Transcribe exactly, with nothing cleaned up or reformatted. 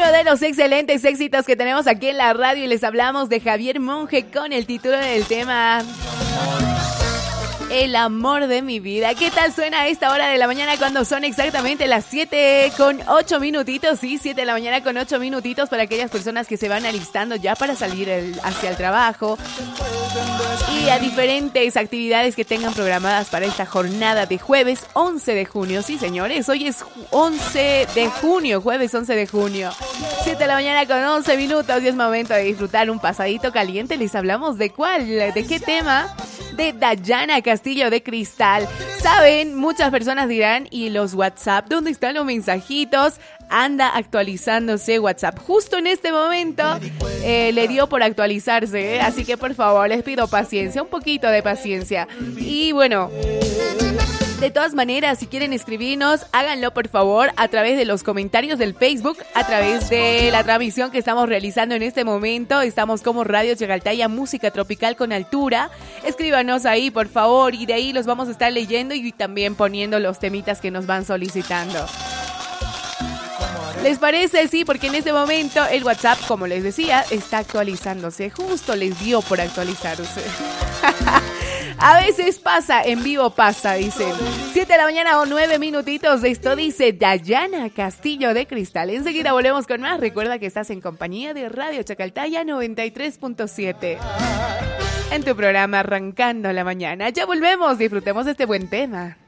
Uno de los excelentes éxitos que tenemos aquí en la radio y les hablamos de Javier Monge con el título del tema El amor de mi vida. ¿Qué tal suena a esta hora de la mañana cuando son exactamente las siete con ocho minutitos? Sí, siete de la mañana con ocho minutitos para aquellas personas que se van alistando ya para salir el, hacia el trabajo y a diferentes actividades que tengan programadas para esta jornada de jueves once de junio. Sí, señores, hoy es once de junio, jueves once de junio. siete de la mañana con once minutos y es momento de disfrutar un pasadito caliente. Les hablamos de cuál, de qué tema. De Dayana Castillo de Cristal. Saben, muchas personas dirán, ¿y los WhatsApp? ¿Dónde están los mensajitos? Anda actualizándose WhatsApp. Justo en este momento eh, le dio por actualizarse, ¿eh? Así que por favor les pido paciencia, un poquito de paciencia. Y bueno, de todas maneras, si quieren escribirnos, háganlo por favor a través de los comentarios del Facebook, a través de la transmisión que estamos realizando en este momento. Estamos como Radio Chacaltaya, música tropical con altura. Escríbanos ahí por favor y de ahí los vamos a estar leyendo y también poniendo los temitas que nos van solicitando. ¿Les parece? Sí, porque en este momento el WhatsApp, como les decía, está actualizándose. Justo les dio por actualizarse. A veces pasa, en vivo pasa, dice. siete de la mañana o nueve minutitos. Esto dice Dayana Castillo de Cristal. Enseguida volvemos con más. Recuerda que estás en compañía de Radio Chacaltaya noventa y tres punto siete. En tu programa Arrancando la Mañana. Ya volvemos. Disfrutemos de este buen tema.